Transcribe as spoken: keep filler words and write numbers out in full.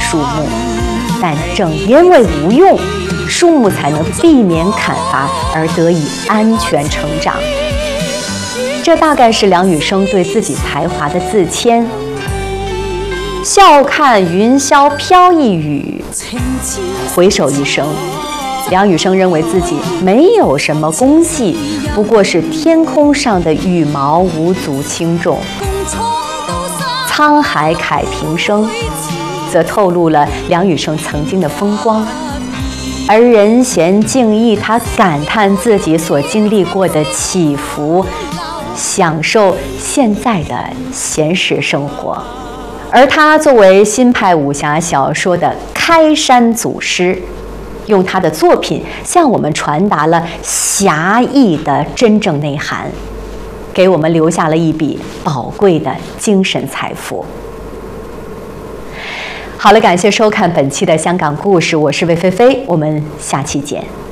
树木，但正因为无用，树木才能避免砍伐而得以安全成长。这大概是梁羽生对自己才华的自谦。笑看云霄飘逸雨，回首一生，梁羽生认为自己没有什么功绩，不过是天空上的羽毛，无足轻重。沧海慨平生，则透露了梁羽生曾经的风光。而人闲静逸，他感叹自己所经历过的起伏，享受现在的闲适生活。而他作为新派武侠小说的开山祖师，用他的作品向我们传达了侠义的真正内涵，给我们留下了一笔宝贵的精神财富。好了，感谢收看本期的香港故事，我是魏菲菲，我们下期见。